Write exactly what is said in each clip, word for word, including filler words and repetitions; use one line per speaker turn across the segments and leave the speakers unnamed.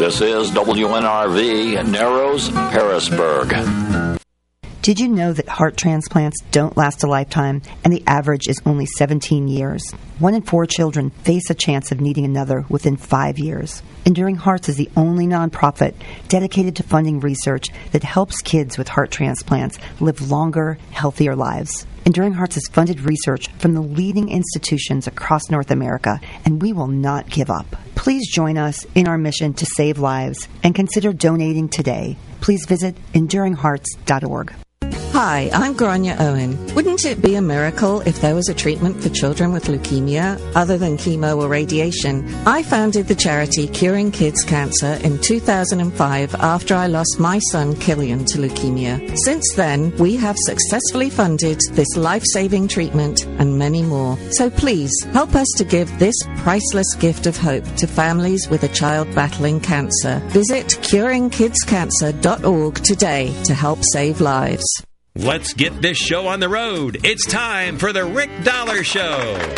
This is W N R V, Narrows, Harrisburg.
Did you know that heart transplants don't last a lifetime and the average is only seventeen years? One in four children face a chance of needing another within five years. Enduring Hearts is the only nonprofit dedicated to funding research that helps kids with heart transplants live longer, healthier lives. Enduring Hearts has funded research from the leading institutions across North America, and we will not give up. Please join us in our mission to save lives and consider donating today. Please visit enduring hearts dot org.
Hi, I'm Grania Owen. Wouldn't it be a miracle if there was a treatment for children with leukemia other than chemo or radiation? I founded the charity Curing Kids Cancer in two thousand five after I lost my son Killian to leukemia. Since then, we have successfully funded this life-saving treatment and many more. So please, help us to give this priceless gift of hope to families with a child battling cancer. Visit curing kids cancer dot org today to help save lives.
Let's get this show on the road. It's time for the Rick Dollar Show.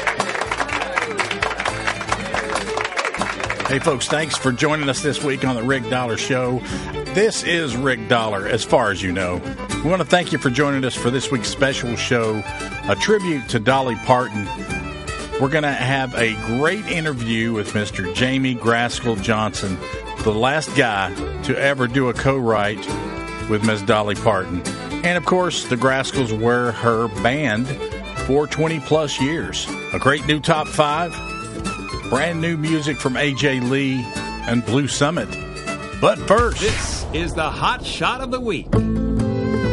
Hey, folks, thanks for joining us this week on the Rick Dollar Show. This is Rick Dollar, as far as you know. We want to thank you for joining us for this week's special show, a tribute to Dolly Parton. We're going to have a great interview with Mister Jamie Graskell Johnson, the last guy to ever do a co-write with Miss Dolly Parton. And, of course, the Graskells were her band for twenty-plus years. A great new top five, brand new music from A J Lee and Blue Summit. But first,
this is the Hot Shot of the Week.